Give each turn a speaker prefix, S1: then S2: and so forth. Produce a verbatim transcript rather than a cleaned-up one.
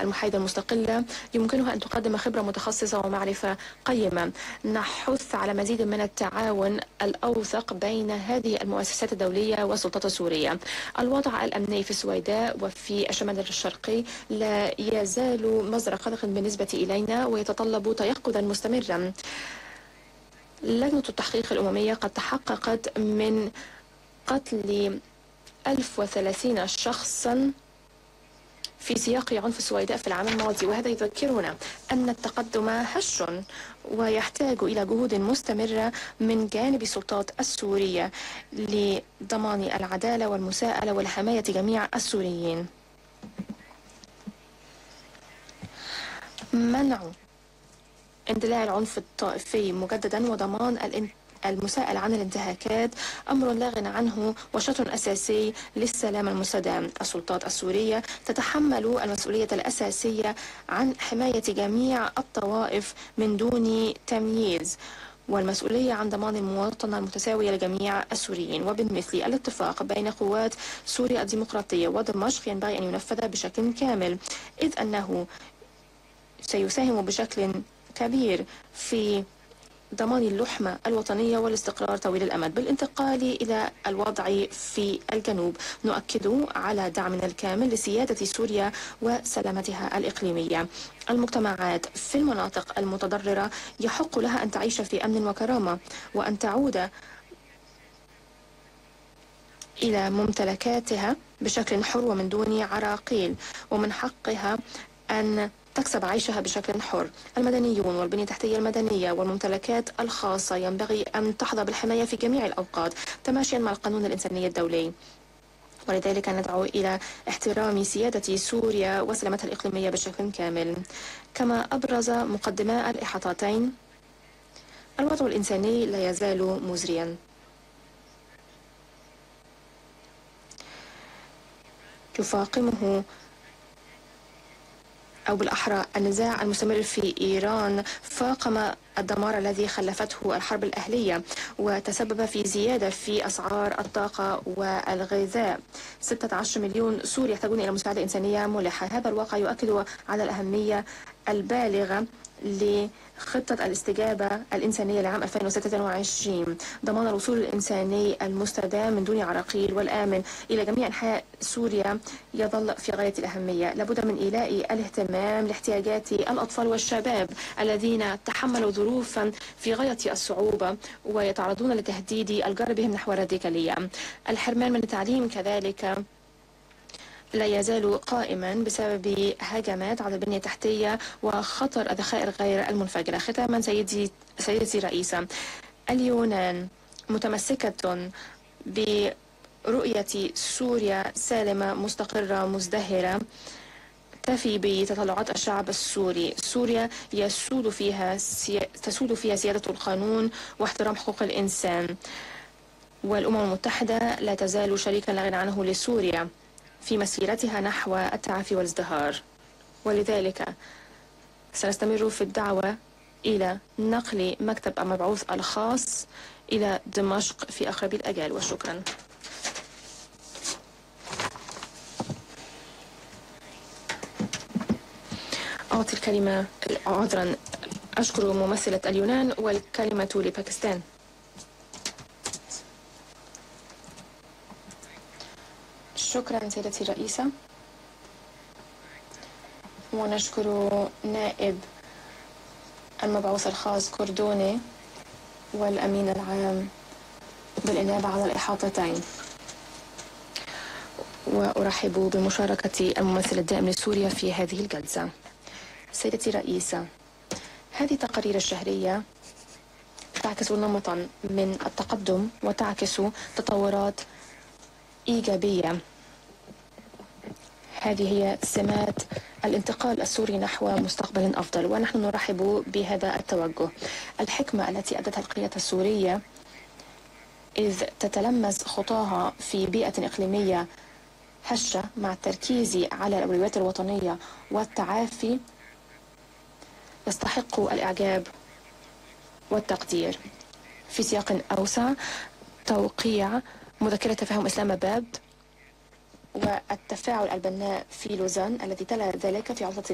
S1: المحايدة المستقلة يمكنها أن تقدم خبرة متخصصة ومعرفة قيمة. نحث على مزيد من التعاون الأوثق بين هذه المؤسسات الدولية والسلطات السورية. الوضع الأمني في السويداء وفي الشمال الشرقي لا يزال مصدر قلق بالنسبة إلينا ويتطلب تيقظا مستمرا. لجنة التحقيق الأممية قد تحققت من قتل ألف وثلاثين شخصا في سياق عنف السويداء في العام الماضي، وهذا يذكرنا أن التقدم هش ويحتاج إلى جهود مستمرة من جانب السلطات السورية لضمان العدالة والمساءلة ولحماية جميع السوريين. منع اندلاع العنف الطائفي مجددا وضمان المساءلة عن الانتهاكات أمر لا غنى عنه وشطر أساسي للسلام المستدام. السلطات السورية تتحمل المسؤولية الأساسية عن حماية جميع الطوائف من دون تمييز، والمسؤولية عن ضمان المواطنة المتساوية لجميع السوريين. وبالمثل الاتفاق بين قوات سوريا الديمقراطية ودمشق ينبغي أن ينفذ بشكل كامل، إذ أنه سيساهم بشكل كبير في ضمان اللحمة الوطنية والاستقرار طويل الأمد. بالانتقال إلى الوضع في الجنوب، نؤكد على دعمنا الكامل لسيادة سوريا وسلامتها الإقليمية. المجتمعات في المناطق المتضررة يحق لها أن تعيش في أمن وكرامة وأن تعود إلى ممتلكاتها بشكل حر ومن دون عراقيل، ومن حقها أن تكسب عيشها بشكل حر. المدنيون والبنية التحتية المدنية والممتلكات الخاصة ينبغي أن تحظى بالحماية في جميع الأوقات تماشيا مع القانون الإنساني الدولي، ولذلك ندعو إلى احترام سيادة سوريا وسلامتها الإقليمية بشكل كامل. كما أبرز مقدما الإحاطتين، الوضع الإنساني لا يزال مزريا. يفاقمه أو بالأحرى النزاع المستمر في إيران فاقم الدمار الذي خلفته الحرب الأهلية وتسبب في زيادة في أسعار الطاقة والغذاء. ستة عشر مليون سوري يحتاجون إلى مساعدة إنسانية ملحة. هذا الواقع يؤكد على الأهمية البالغة لخطة الاستجابة الإنسانية لعام ألفين وستة وعشرين، ضمان الوصول الإنساني المستدام من دون عراقيل والآمن إلى جميع أنحاء سوريا يظل في غاية الأهمية. لابد من إيلاء الاهتمام لاحتياجات الأطفال والشباب الذين تحملوا ظروفا في غاية الصعوبة ويتعرضون لتهديد الجر بهم نحو الراديكالية. الحرمان من التعليم كذلك لا يزال قائما بسبب هجمات على البنية التحتية وخطر الذخائر غير المنفجرة. ختاما سيدي سيدتي رئيسة، اليونان متمسكة برؤية سوريا سالمة مستقرة مزدهرة تفي بتطلعات الشعب السوري. سوريا يسود فيها سي... تسود فيها سيادة القانون واحترام حقوق الإنسان، والأمم المتحدة لا تزال شريكا لا غنى عنه لسوريا في مسيرتها نحو التعافي والازدهار، ولذلك سنستمر في الدعوة إلى نقل مكتب المبعوث الخاص إلى دمشق في أقرب الأجال. وشكرا. أعطي الكلمة عذرا أشكر ممثلة اليونان والكلمة لباكستان. شكرا سيدتي الرئيسة، ونشكر نائب المبعوث الخاص كوردوني والأمين العام بالإنابة على الإحاطتين، وأرحب بمشاركة الممثل الدائم لسوريا في هذه الجلسة. سيدتي الرئيسة، هذه التقارير الشهرية تعكس نمطا من التقدم وتعكس تطورات إيجابية. هذه هي سمات الانتقال السوري نحو مستقبل أفضل، ونحن نرحب بهذا التوجه. الحكمة التي أدتها القيادة السورية إذ تتلمس خطاها في بيئة إقليمية هشة مع التركيز على الأولويات الوطنية والتعافي يستحق الإعجاب والتقدير. في سياق أوسع، توقيع مذكرة تفاهم إسلام آباد والتفاعل البناء في لوزان الذي تلا ذلك في عطلة